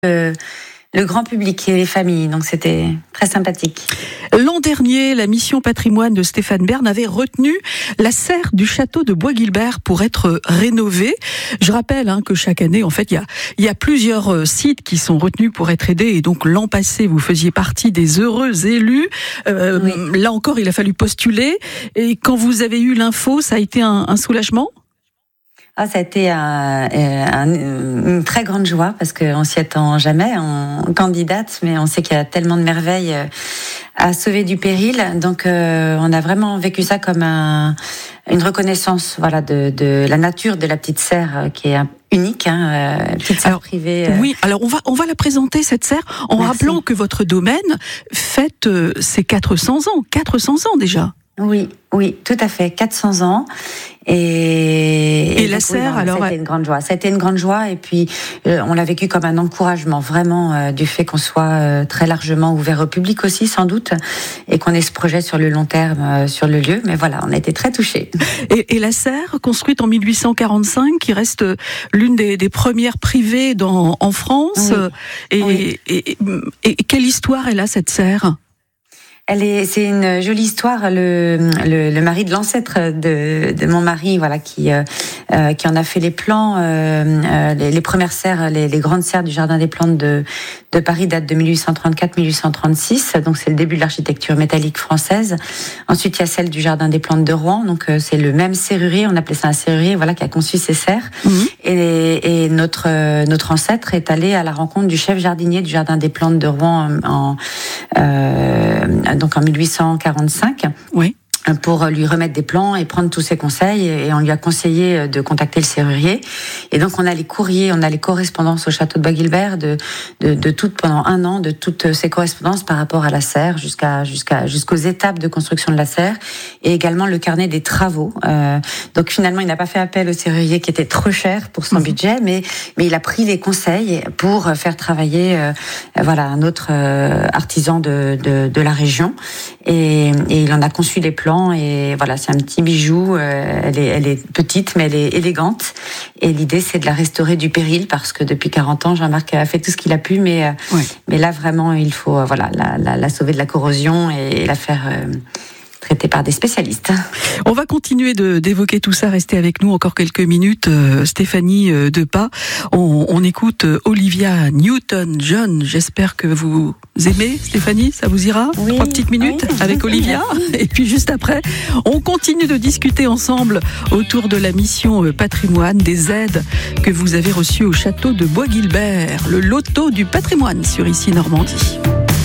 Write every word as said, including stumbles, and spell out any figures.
le, le grand public et les familles, donc c'était très sympathique. L'an dernier, la mission patrimoine de Stéphane Bern avait retenu la serre du château de Bois-Guilbert pour être rénovée. Je rappelle hein, que chaque année, en fait, il y a, il y a plusieurs sites qui sont retenus pour être aidés. Et donc, l'an passé, vous faisiez partie des heureux élus. Euh, oui. Là encore, il a fallu postuler. Et quand vous avez eu l'info, ça a été un, un soulagement ? Ah, ça a été un, un, une très grande joie parce qu'on s'y attend jamais, on candidate, mais on sait qu'il y a tellement de merveilles à sauver du péril. Donc, euh, on a vraiment vécu ça comme un, une reconnaissance, voilà, de, de la nature de la petite serre qui est unique, hein, euh, petite serre alors, privée. Euh... Oui, alors on va on va la présenter cette serre en Merci. rappelant que votre domaine fête euh, ses quatre cents ans, quatre cents ans déjà. Oui, oui, tout à fait, quatre cents ans. Et, et, et la serre, oui, alors ça a été une grande joie. Ça a été une grande joie, et puis euh, on l'a vécu comme un encouragement, vraiment, euh, du fait qu'on soit euh, très largement ouvert au public aussi, sans doute, et qu'on ait ce projet sur le long terme euh, sur le lieu. Mais voilà, on a été très touchés. Et, et la serre, construite en mille huit cent quarante-cinq, qui reste l'une des, des premières privées dans, en France. Oui. Et, oui. Et, et, et quelle histoire elle a, cette serre ? Elle est, c'est une jolie histoire. Le, le, le mari de l'ancêtre de, de mon mari, voilà, qui, euh, qui en a fait les plans. Euh, les, les premières serres, les, les grandes serres du jardin des plantes de, de Paris datent de mille huit cent trente-quatre mille huit cent trente-six. Donc c'est le début de l'architecture métallique française. Ensuite, il y a celle du jardin des plantes de Rouen. Donc euh, c'est le même serrurier. On appelait ça un serrurier, voilà, qui a conçu ces serres. Mmh. Et, et notre euh, notre ancêtre est allé à la rencontre du chef jardinier du jardin des plantes de Rouen en, en euh, donc en mille huit cent quarante-cinq. Oui. Pour lui remettre des plans et prendre tous ses conseils, et on lui a conseillé de contacter le serrurier. Et donc on a les courriers, on a les correspondances au château de Bois-Guilbert de, de, de toutes, pendant un an, de toutes ces correspondances par rapport à la serre, jusqu'à, jusqu'à, jusqu'aux étapes de construction de la serre, et également le carnet des travaux. Euh, donc finalement, il n'a pas fait appel au serrurier qui était trop cher pour son mmh. budget, mais, mais il a pris les conseils pour faire travailler, euh, voilà, un autre euh, artisan de, de, de la région, et, et il en a conçu les plans. Et voilà, c'est un petit bijou. Euh, elle est, elle est petite, mais elle est élégante. Et l'idée, c'est de la restaurer du péril, parce que depuis quarante ans, Jean-Marc a fait tout ce qu'il a pu, mais euh, ouais. mais là vraiment, il faut euh, voilà la, la, la sauver de la corrosion et la faire euh, traiter par des spécialistes. On va continuer de, d'évoquer tout ça. Restez avec nous encore quelques minutes. Euh, Stéphanie euh, Depas, on, on écoute euh, Olivia Newton-John. J'espère que vous aimez, Stéphanie, ça vous ira ? Oui. Trois petites minutes oui. avec Olivia. Et puis juste après, on continue de discuter ensemble autour de la mission euh, patrimoine, des aides que vous avez reçues au château de Bois-Guilbert, le loto du patrimoine sur Ici Normandie.